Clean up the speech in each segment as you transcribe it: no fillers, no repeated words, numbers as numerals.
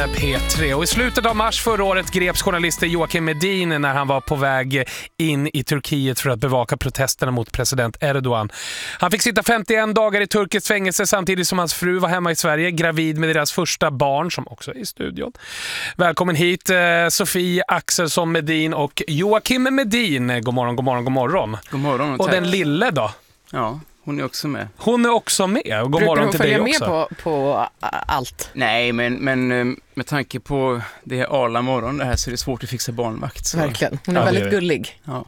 P3. Och i slutet av mars förra året greps journalisten Joakim Medin när han var på väg in i Turkiet för att bevaka protesterna mot president Erdogan. Han fick sitta 51 dagar i turkiskt fängelse samtidigt som hans fru var hemma i Sverige, gravid med deras första barn som också är i studion. Välkommen hit Sofie Axelsson Medin och Joakim Medin. God morgon, god morgon, god morgon. God morgon och den lille då? Ja, hon är också med. Hon är också med. Och god morgon till dig också. Brukar hon följa med på allt? Nej, men med tanke på det är Arla morgon det här så är det svårt att fixa barnvakt. Så. Verkligen. Hon är väldigt gullig. Ja.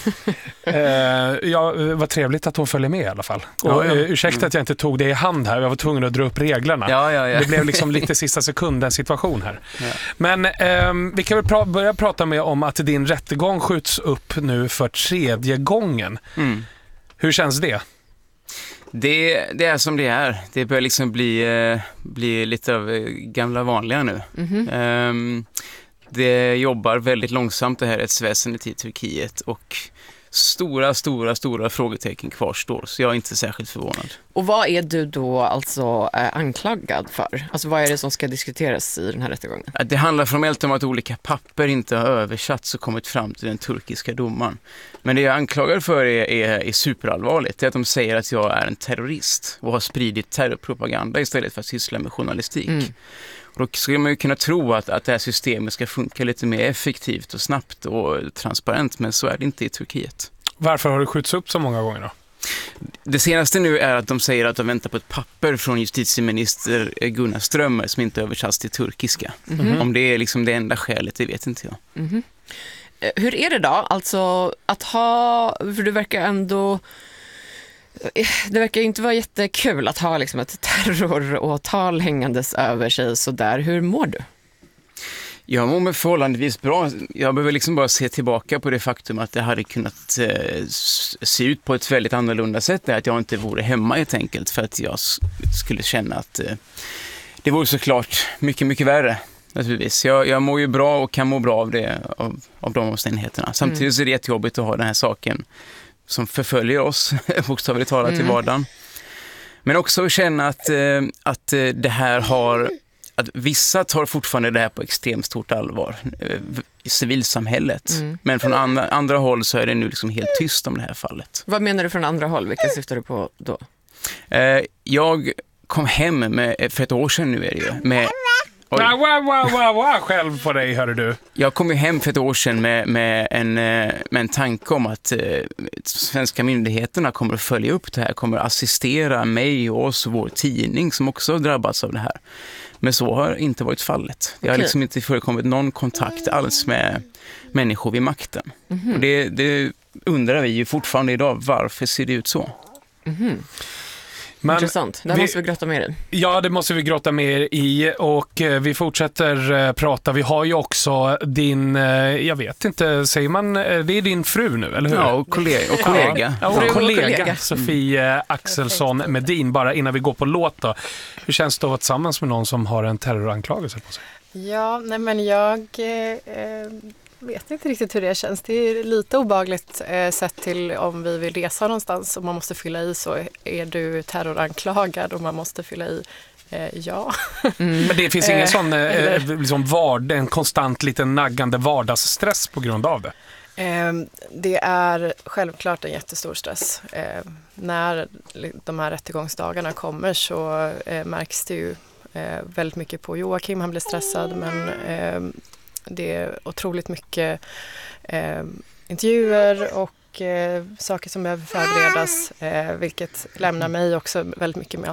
Vad trevligt att hon följer med i alla fall. Och, ursäkta att jag inte tog det i hand här. Jag var tvungen att dra upp reglerna. Ja. Det blev liksom lite sista sekunden situation här. Ja. Men vi kan väl börja prata med om att din rättegång skjuts upp nu för 3:e gången. Mm. Hur känns det? Det är som det är. Det börjar liksom bli lite av gamla vanliga nu. Mm-hmm. Det jobbar väldigt långsamt det här rättsväsendet i Turkiet och stora frågetecken kvarstår, så jag är inte särskilt förvånad. Och vad är du då alltså anklagad för? Alltså vad är det som ska diskuteras i den här rättegången? Det handlar formellt om att olika papper inte har översatts och kommit fram till den turkiska domaren. Men det jag anklagar för är superallvarligt. Det är att de säger att jag är en terrorist och har spridit terrorpropaganda istället för att syssla med journalistik. Mm. Och då skulle man ju kunna tro att det här systemet ska funka lite mer effektivt och snabbt och transparent, men så är det inte i Turkiet. Varför har det skjuts upp så många gånger då? Det senaste nu är att de säger att de väntar på ett papper från justitieminister Gunnar Strömmer som inte översatts till turkiska. Mm-hmm. Om det är liksom det enda skälet, det vet inte jag. Mm-hmm. Hur är det då? Alltså att ha, för det verkar inte vara jättekul att ha liksom ett terroråtal hängandes över sig så där. Hur mår du? Jag mår mig förhållandevis bra. Jag behöver liksom bara se tillbaka på det faktum att det hade kunnat se ut på ett väldigt annorlunda sätt. Att jag inte vore hemma helt enkelt för att jag skulle känna att det vore såklart mycket, mycket värre. Naturligtvis. Jag mår ju bra och kan må bra av det, av de omständigheterna. Samtidigt så är det jättejobbigt att ha den här saken som förföljer oss, bokstavligt talat i vardagen. Men också att känna att det här har, att vissa tar fortfarande det här på extremt stort allvar i civilsamhället. Men från andra håll så är det nu liksom helt tyst om det här fallet. Vad menar du från andra håll? Vilka syftar du på då? Jag kom hem för ett år sedan nu är det ju, med själv på dig, hörde du. Jag kom ju hem för ett år sedan med en tanke om att svenska myndigheterna kommer att följa upp det här, kommer att assistera mig och oss och vår tidning som också har drabbats av det här. Men så har inte varit fallet. Det har liksom inte förekommit någon kontakt alls med människor vid makten. Mm-hmm. Och det undrar vi ju fortfarande idag, varför ser det ut så? Mm-hmm. Men intressant, det måste vi grotta mer i. Ja, det måste vi grotta mer i och vi fortsätter prata. Vi har ju också din, jag vet inte, säger man, det är din fru nu, eller hur? Ja, och kollega. Ja, och kollega Sofie Axelsson Medin. Bara innan vi går på låt då. Hur känns det att vara tillsammans med någon som har en terroranklagelse på sig? Ja, nej men jag vet inte riktigt hur det känns. Det är lite obehagligt sett till om vi vill resa någonstans och man måste fylla i så är du terroranklagad och man måste fylla i ja. Men det finns ingen sån liksom en konstant liten naggande vardagsstress på grund av det? Det är självklart en jättestor stress. När de här rättegångsdagarna kommer så märks det ju väldigt mycket på Joakim. Han blir stressad men det är otroligt mycket intervjuer och saker som behöver förberedas vilket lämnar mig också väldigt mycket med